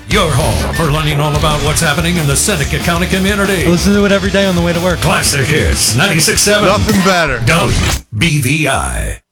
your home for learning all about what's happening in the Seneca County community. I listen to it every day on the way to work. Classic Hits 96.7. Nothing better. WBVI.